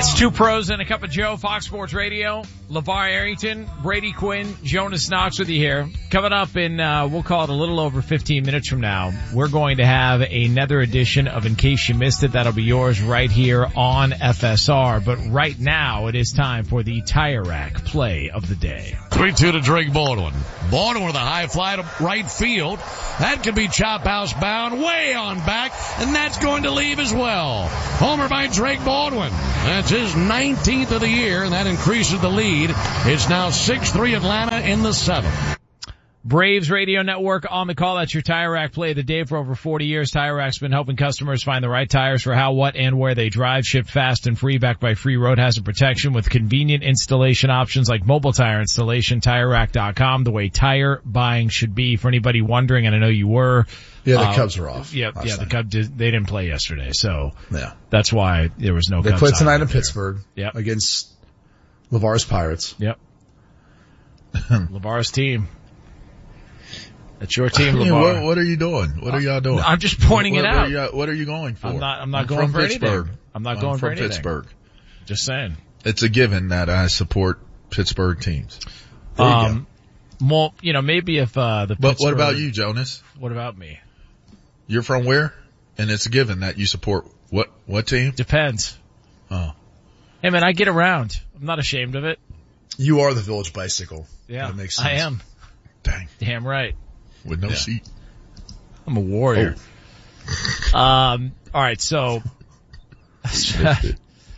It's Two Pros and a Cup of Joe, Fox Sports Radio. LeVar Arrington, Brady Quinn, Jonas Knox with you here. Coming up in, we'll call it a little over 15 minutes from now, we're going to have another edition of In Case You Missed It. That'll be yours right here on FSR. But right now, it is time for the Tire Rack play of the day. 3-2 to Drake Baldwin. Baldwin with a high fly to right field. That could be chop house bound way on back, and that's going to leave as well. Homer by Drake Baldwin. That's his 19th of the year, and that increases the lead. It's now 6-3 Atlanta in the 7th. Braves Radio Network on the call. That's your Tire Rack play of the day. For over 40 years, Tire Rack's been helping customers find the right tires for how, what, and where they drive. Shipped fast and free, backed by free road hazard protection with convenient installation options like mobile tire installation. TireRack.com, the way tire buying should be. For anybody wondering, and I know you were. Yeah, the Cubs are off. Yeah, the Cubs they didn't play yesterday, so yeah, that's why there was no. They Cubs play tonight in there. Pittsburgh. Yep. Against LeVar's Pirates. Yep. LeVar's team. That's your team, LeVar. What are you doing? What are y'all doing? I'm just pointing it out. What are you going for? I'm not going for Pittsburgh. anything. I'm not going for anything. Pittsburgh. Just saying. It's a given that I support Pittsburgh teams. Well, maybe if the But what about you, Jonas? What about me? You're from where? And it's a given that you support what team? Depends. Oh. Hey man, I get around. I'm not ashamed of it. You are the Village Bicycle. Yeah, that makes sense. I am. Dang. Damn right. With no seat. I'm a warrior. Oh. All right, so speaking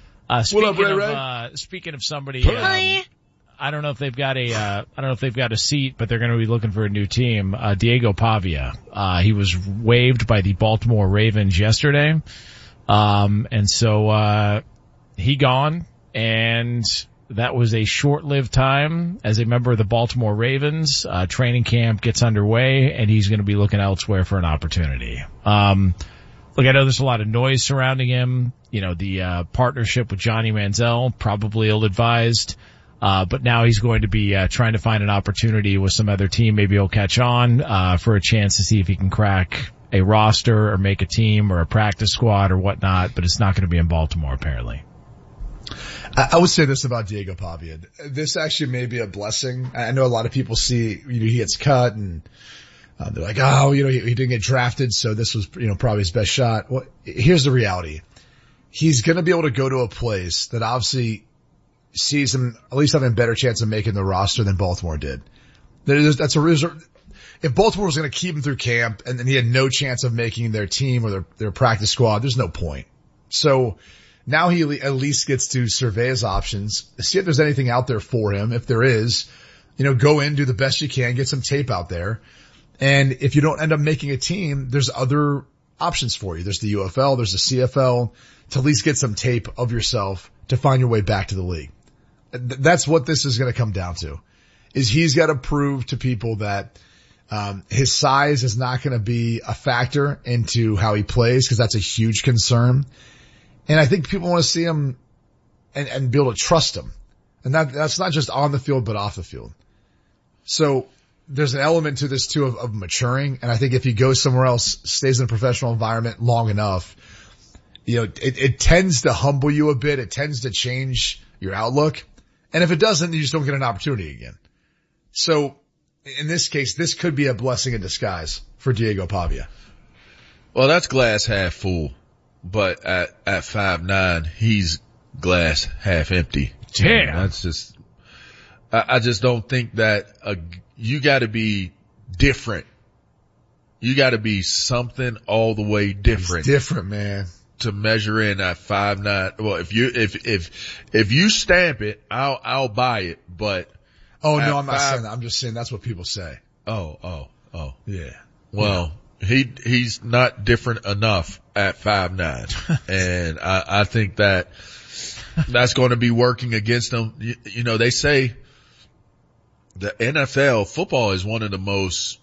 of somebody, I don't know if they've got a seat, but they're going to be looking for a new team. Diego Pavia, he was waived by the Baltimore Ravens yesterday. And so, he gone, and that was a short-lived time as a member of the Baltimore Ravens. Training camp gets underway, and he's going to be looking elsewhere for an opportunity. Look, I know there's a lot of noise surrounding him. You know, the partnership with Johnny Manziel, probably ill-advised. But now he's going to be trying to find an opportunity with some other team. Maybe he'll catch on for a chance to see if he can crack a roster or make a team or a practice squad or whatnot, but it's not going to be in Baltimore, apparently. I would say this about Diego Pavia. This actually may be a blessing. I know a lot of people see, he gets cut and they're like, he didn't get drafted, so this was, probably his best shot. Well, here's the reality. He's going to be able to go to a place that obviously sees him at least having a better chance of making the roster than Baltimore did. That's a reserve. If Baltimore was going to keep him through camp and he had no chance of making their team or their practice squad, there's no point. So now he at least gets to survey his options, see if there's anything out there for him. If there is, go in, do the best you can, get some tape out there. And if you don't end up making a team, there's other options for you. There's the UFL, there's the CFL, to at least get some tape of yourself to find your way back to the league. That's what this is going to come down to, is he's got to prove to people that his size is not going to be a factor into how he plays, because that's a huge concern. And I think people want to see him and be able to trust him. And that's not just on the field, but off the field. So there's an element to this too of maturing. And I think if he goes somewhere else, stays in a professional environment long enough, it tends to humble you a bit. It tends to change your outlook. And if it doesn't, you just don't get an opportunity again. So in this case, this could be a blessing in disguise for Diego Pavia. Well, that's glass half full, but at 5'9", he's glass half empty. Damn. That's just, I just don't think that, you gotta be different. You gotta be something all the way different. It's different, man. To measure in at 5'9". Well, if you stamp it, I'll buy it, but. Oh, no, I'm not saying that. I'm just saying that's what people say. Oh. Yeah. Well, he's not different enough at 5'9". And I think that's going to be working against him. They say the NFL football is one of the most,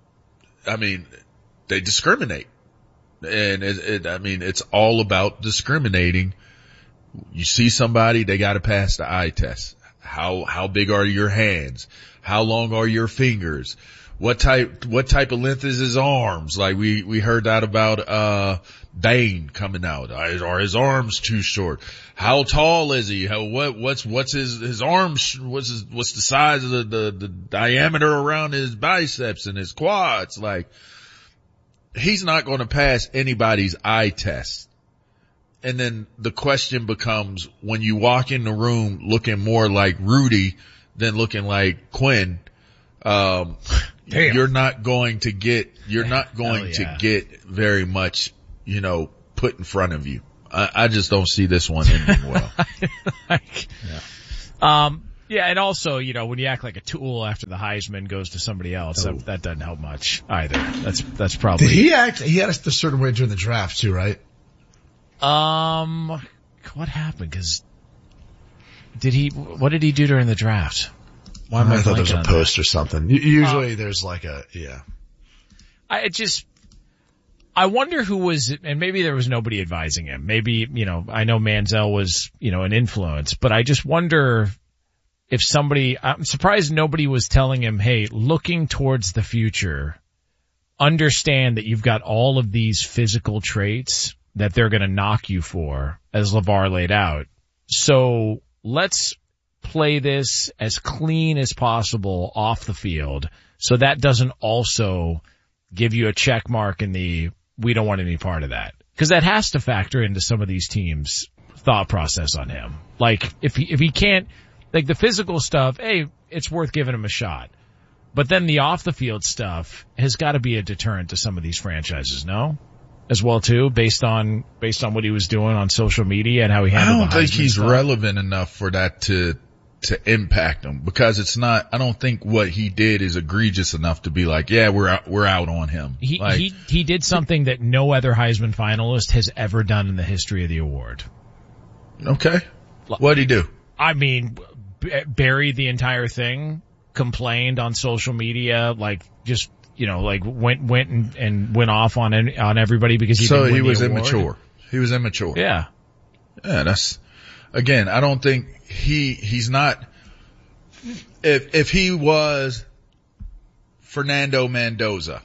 they discriminate. And it's all about discriminating. You see somebody, they got to pass the eye test. How big are your hands? How long are your fingers? What type of length is his arms? Like we heard that about, Bane coming out. Are his arms too short? How tall is he? What's his arms? What's the size of the diameter around his biceps and his quads? Like, he's not going to pass anybody's eye test. And then the question becomes, when you walk in the room looking more like Rudy than looking like Quinn, you're not going to get very much, put in front of you. I just don't see this one ending well. And also, when you act like a tool after the Heisman goes to somebody else, that doesn't help much either. That's probably. Did he act? He had a certain way during the draft too, right? What happened? Cause what did he do during the draft? Why am I thought there was a post or something. Usually there's like I wonder who was, and maybe there was nobody advising him. Maybe, I know Manziel was, an influence, but I just wonder if I'm surprised nobody was telling him, hey, looking towards the future, understand that you've got all of these physical traits that they're going to knock you for, as LeVar laid out. So let's play this as clean as possible off the field, so that doesn't also give you a check mark in the we don't want any part of that. Because that has to factor into some of these teams' thought process on him. Like, if he can't, like the physical stuff, hey, it's worth giving him a shot. But then the off the field stuff has got to be a deterrent to some of these franchises, no? As well too, based on what he was doing on social media and how he handled the Heisman I don't think he's stuff. relevant enough for that to impact him, because I don't think what he did is egregious enough to be like, yeah, we're out on him. He did something that no other Heisman finalist has ever done in the history of the award. Okay. What'd he do? I mean, buried the entire thing, complained on social media, like just, went and went off on everybody because he didn't win the award. He was immature. Yeah. Yeah, again, I don't think he's not, if he was Fernando Mendoza,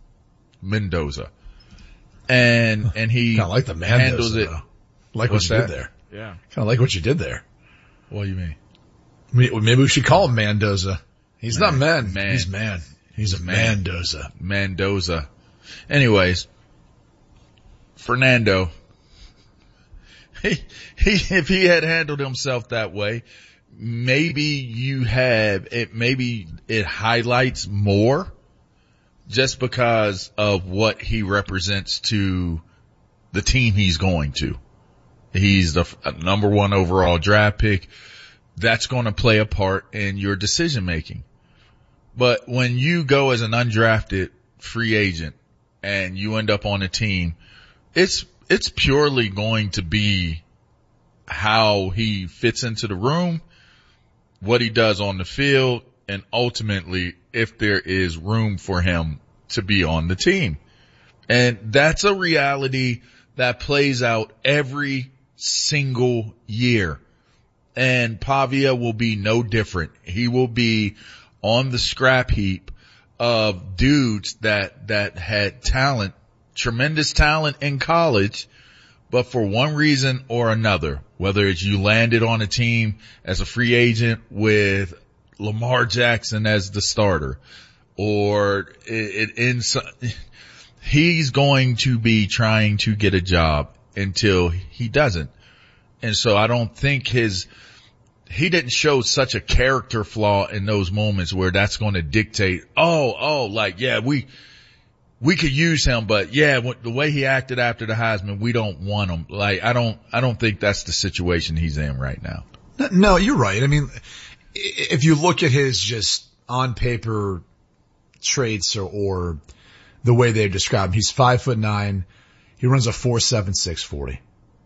and he kind of like the Mendoza, handles it. Like what you did there. Yeah. Kind of like what you did there. What do you mean? Maybe we should call him Mendoza. He's not man. He's man. He's a Mendoza. Mendoza. Anyways, Fernando, if he had handled himself that way, maybe it highlights more just because of what he represents to the team he's going to. He's the number 1 overall draft pick. That's going to play a part in your decision making. But when you go as an undrafted free agent and you end up on a team, it's purely going to be how he fits into the room, what he does on the field, and ultimately if there is room for him to be on the team. And that's a reality that plays out every single year. And Pavia will be no different. He will be on the scrap heap of dudes that had talent, tremendous talent in college, but for one reason or another, whether it's you landed on a team as a free agent with Lamar Jackson as the starter, or he's going to be trying to get a job until he doesn't. And so I don't think he didn't show such a character flaw in those moments where that's going to dictate, we could use him, but the way he acted after the Heisman, we don't want him. Like, I don't think that's the situation he's in right now. No, you're right. I mean, if you look at his just on paper traits or the way they describe him, he's 5'9". He runs a 4.7 640.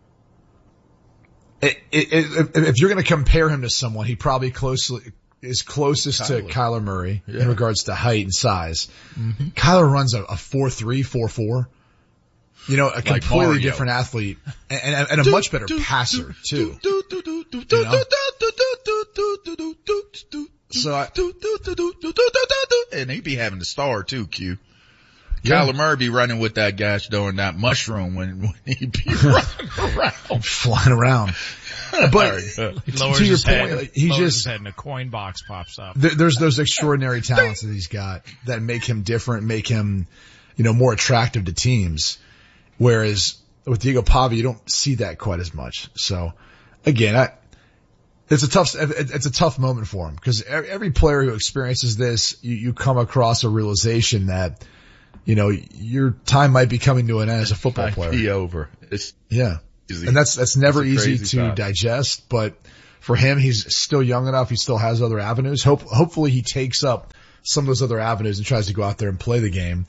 If you're going to compare him to someone, he probably is closest to Kyler Murray in regards to height and size. Mm-hmm. Kyler runs a 4.3, 4.4. A completely different athlete and a much better passer too. So and he be having the star too, Q. Yeah. Kyler Murray be running with that gosh darn that mushroom when he be running around. Flying around. But he lowers to your his point, head, he lowers just, his head and a coin box pops up. There's those extraordinary talents that he's got that make him different, make him, more attractive to teams. Whereas with Diego Pavia, you don't see that quite as much. So again, it's a tough moment for him because every player who experiences this, you come across a realization that, your time might be coming to an end as a football player. Be over. It's yeah. Easy. And that's never easy to thought. digest, but for him, he's still young enough. He still has other avenues. Hopefully he takes up some of those other avenues and tries to go out there and play the game.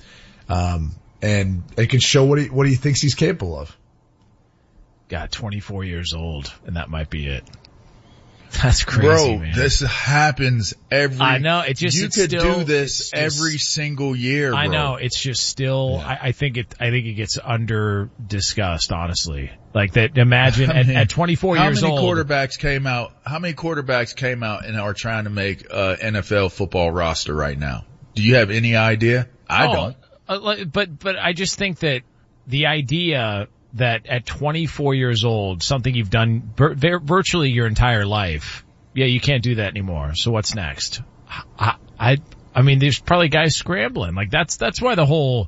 And it can show what he thinks he's capable of. God, 24 years old, and that might be it. That's crazy, bro, man. This happens I know. It just, you could do this every single year, bro. I know. It's just still, yeah. I think it gets under discussed, honestly. Like that, imagine at 24 years old. How many quarterbacks came out and are trying to make NFL football roster right now? Do you have any idea? I don't. But I just think that the idea that at 24 years old, something you've done virtually your entire life, yeah, you can't do that anymore. So what's next? I mean, there's probably guys scrambling. Like that's why the whole,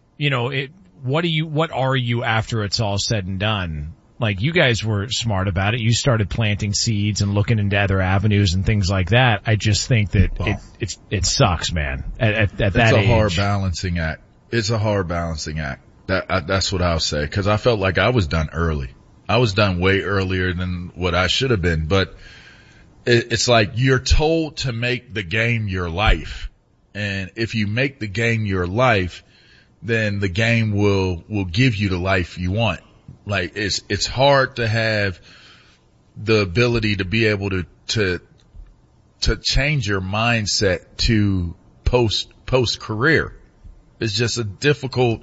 what are you after it's all said and done? Like you guys were smart about it. You started planting seeds and looking into other avenues and things like that. I just think that it sucks, man. At that age. It's a hard balancing act. It's a hard balancing act. That's what I'll say. Cause I felt like I was done early. I was done way earlier than what I should have been, but it's like you're told to make the game your life. And if you make the game your life, then the game will give you the life you want. Like it's hard to have the ability to be able to change your mindset to post career. It's just a difficult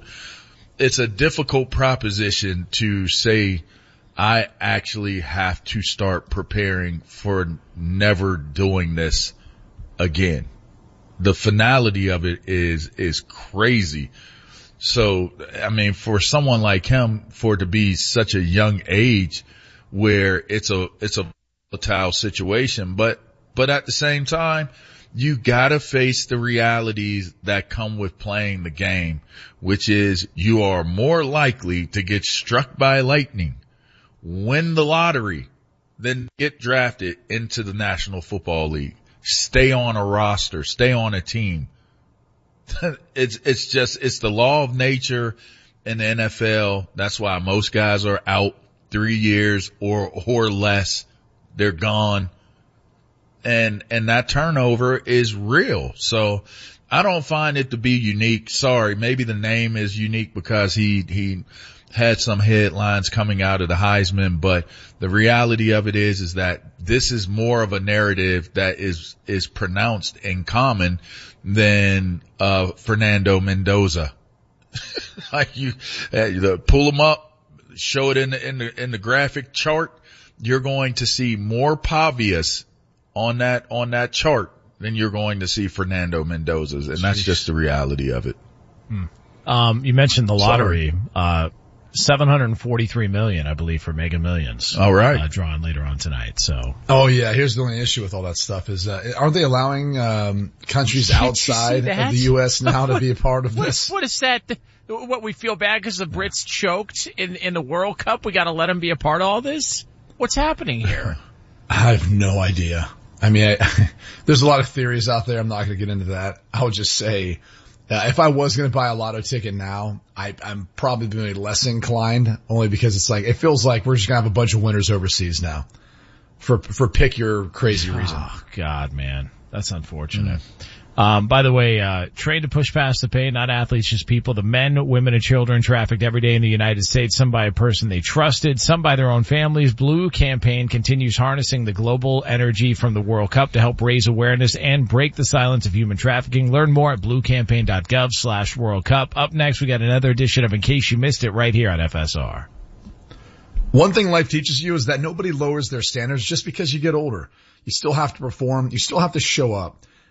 proposition to say, I actually have to start preparing for never doing this again. The finality of it is crazy. So, I mean, for someone like him, for it to be such a young age where it's a volatile situation, but at the same time, you gotta face the realities that come with playing the game, which is you are more likely to get struck by lightning, win the lottery, than get drafted into the National Football League, stay on a roster, stay on a team. It's the law of nature in the NFL. That's why most guys are out 3 years or less. They're gone. And that turnover is real. So I don't find it to be unique. Sorry, maybe the name is unique because he had some headlines coming out of the Heisman, but the reality of it is that this is more of a narrative that is pronounced in common than Fernando Mendoza. Like you pull them up, show it in the graphic chart, you're going to see more Pavias on that chart than you're going to see Fernando Mendoza's, and that's just the reality of it. You mentioned the lottery. $743 million, I believe, for Mega Millions. All right. Drawn later on tonight. So. Oh yeah, here's the only issue with all that stuff is, aren't they allowing, countries outside of the U.S. now to be a part of this? What is that? What, we feel bad because the Brits choked in the World Cup? We gotta let them be a part of all this? What's happening here? I have no idea. I mean, there's a lot of theories out there. I'm not going to get into that. I would just say, if I was going to buy a lotto ticket now, I'm probably going to be less inclined, only because it's like, it feels like we're just going to have a bunch of winners overseas now for pick your crazy reason. Oh God, man. That's unfortunate. By the way, trained to push past the pain, not athletes, just people. The men, women, and children trafficked every day in the United States, some by a person they trusted, some by their own families. Blue Campaign continues harnessing the global energy from the World Cup to help raise awareness and break the silence of human trafficking. Learn more at bluecampaign.gov/World Cup. Up next, we got another edition of In Case You Missed It right here on FSR. One thing life teaches you is that nobody lowers their standards just because you get older. You still have to perform. You still have to show up.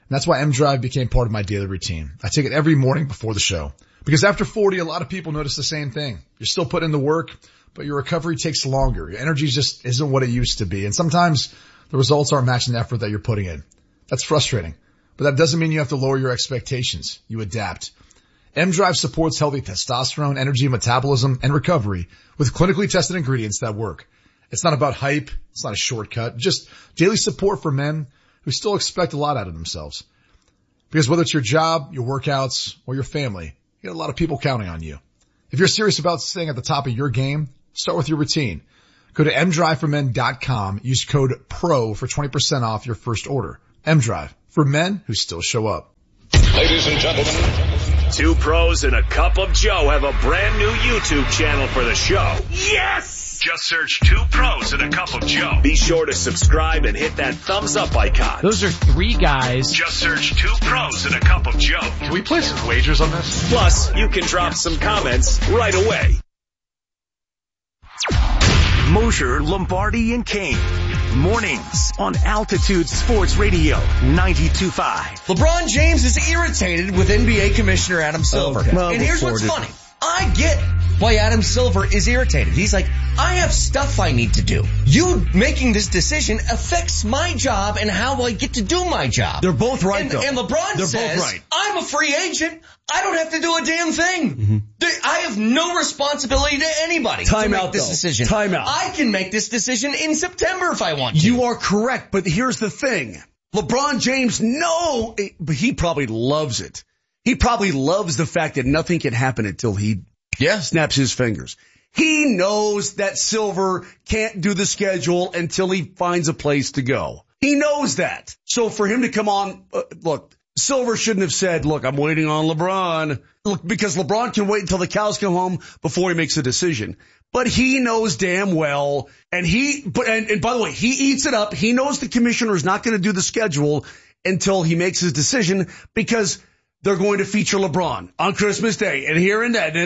that's why M-Drive became part of my daily routine. I take it every morning before the show. Because after 40, a lot of people notice the same thing. You're still putting in the work, but your recovery takes longer. Your energy just isn't what it used to be. And sometimes the results aren't matching the effort that you're putting in. That's frustrating. But that doesn't mean you have to lower your expectations. You adapt. M-Drive supports healthy testosterone, energy, metabolism, and recovery with clinically tested ingredients that work. It's not about hype. It's not a shortcut. Just daily support for men who still expect a lot out of themselves. Because whether it's your job, your workouts, or your family, you got a lot of people counting on you. If you're serious about staying at the top of your game, start with your routine. Go to mdriveformen.com. Use code PRO for 20% off your first order. M-Drive, for men who still show up. Ladies and gentlemen, Two Pros and a Cup of Joe have a brand new YouTube channel for the show. Yes! Just search Two Pros and a Cup of Joe. Be sure to subscribe and hit that thumbs up icon. Those are three guys. Just search Two Pros and a Cup of Joe. can we play some wagers on this? Plus, you can drop some comments right away. Mosher, Lombardi, and Kane. Mornings on Altitude Sports Radio 92.5. LeBron James is irritated with NBA Commissioner Adam Silver. Okay. Well, and here's what's funny. I get why Adam Silver is irritated. He's like, I have stuff I need to do. You making this decision affects my job and how I get to do my job. They're both right, though. And LeBron says, both right. I'm a free agent. I don't have to do a damn thing. Mm-hmm. I have no responsibility to anybody to make this decision. Time out. I can make this decision in September if I want to. You are correct, but here's the thing. LeBron James, but he probably loves it. He probably loves the fact that nothing can happen until he snaps his fingers. He knows that Silver can't do the schedule until he finds a place to go. He knows that. So for him to come on, look, Silver shouldn't have said, look, I'm waiting on LeBron. Look, because LeBron can wait until the cows come home before he makes a decision. But he knows damn well, and by the way, he eats it up. He knows the commissioner is not going to do the schedule until he makes his decision because they're going to feature LeBron on Christmas Day and here and that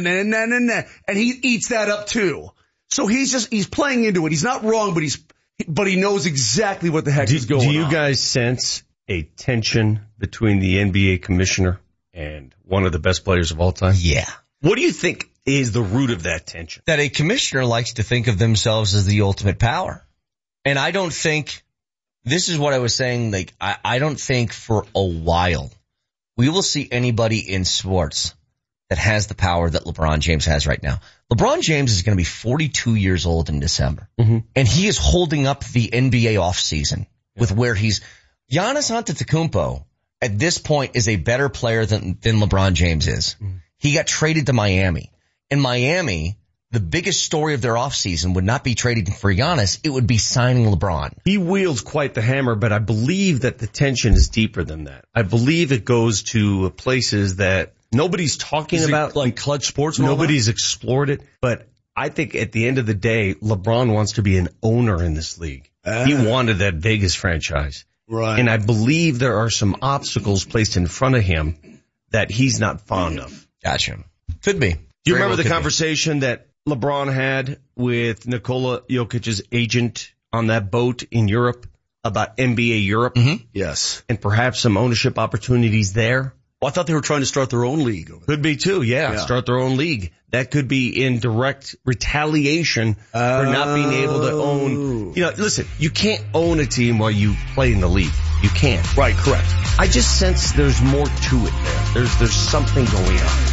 and he eats that up too. So he's playing into it. He's not wrong, but he knows exactly what the heck is going on. Do you guys sense a tension between the NBA commissioner and one of the best players of all time? Yeah. What do you think is the root of that tension? That a commissioner likes to think of themselves as the ultimate power. And I don't think, this is what I was saying, like, I don't think for a while we will see anybody in sports that has the power that LeBron James has right now. LeBron James is going to be 42 years old in December. Mm-hmm. And he is holding up the NBA offseason with where Giannis Antetokounmpo at this point is a better player than LeBron James is. Mm-hmm. He got traded to Miami. In Miami, the biggest story of their offseason would not be trading for Giannis. It would be signing LeBron. He wields quite the hammer, but I believe that the tension is deeper than that. I believe it goes to places that nobody's talking about. Like clutch sports? Nobody's explored it. But I think at the end of the day, LeBron wants to be an owner in this league. He wanted that Vegas franchise. Right. And I believe there are some obstacles placed in front of him that he's not fond of. Gotcha. Could be. Do you remember the conversation that LeBron had with Nikola Jokic's agent on that boat in Europe about NBA Europe? Mm-hmm. Yes. And perhaps some ownership opportunities there? Well, I thought they were trying to start their own league. Could be too, yeah. Start their own league. That could be in direct retaliation for not being able to own. You know, listen, you can't own a team while you play in the league. You can't. Right, correct. I just sense there's more to it there. There's something going on.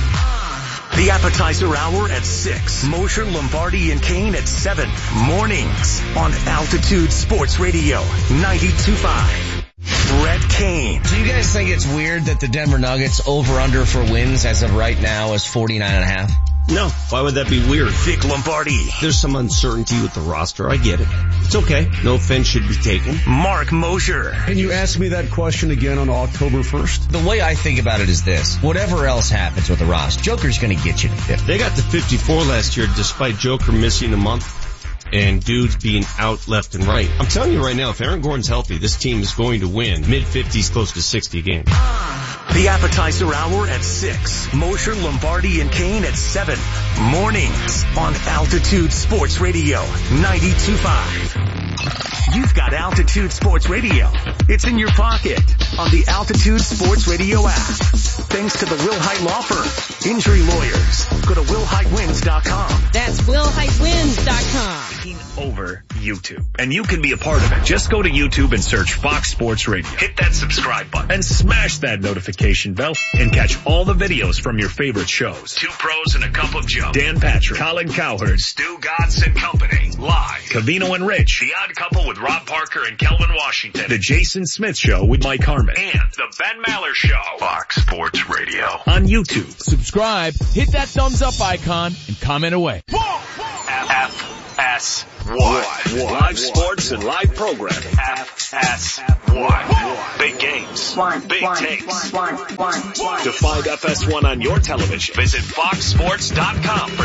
The appetizer hour at 6. Mosher, Lombardi, and Kane at 7. Mornings on Altitude Sports Radio 92.5. Brett Kane. So you guys think it's weird that the Denver Nuggets over-under for wins as of right now is 49.5? No. Why would that be weird? Vic Lombardi. There's some uncertainty with the roster. I get it. It's okay. No offense should be taken. Mark Mosher. Can you ask me that question again on October 1st? The way I think about it is this. Whatever else happens with the roster, Joker's going to get you to 50. They got to 54 last year despite Joker missing a month and dudes being out left and right. I'm telling you right now, if Aaron Gordon's healthy, this team is going to win mid-50s, close to 60 games. The appetizer hour at 6. Mosher, Lombardi, and Kane at 7. Mornings on Altitude Sports Radio 92.5. You've got Altitude Sports Radio. It's in your pocket. on the Altitude Sports Radio app. Thanks to the Will Height Law Firm. Injury lawyers. Go to WillHeightWins.com. That's WillHeightWins.com. Over YouTube. And you can be a part of it. Just go to YouTube and search Fox Sports Radio. Hit that subscribe button and smash that notification bell and catch all the videos from your favorite shows. Two Pros and a Cup of Joe. Dan Patrick, Colin Cowherd, Stu Gatz and Company. Live. Covino and Rich. The Odd Couple with Rob Parker and Kelvin Washington. The Jason Smith Show with Mike Harmon. And the Ben Maller Show. Fox Sports Radio. On YouTube. Subscribe, hit that thumbs up icon, and comment away. FS1. Live sports and live programming. FS1. Big games. Big takes. To find FS1 on your television, visit foxsports.com for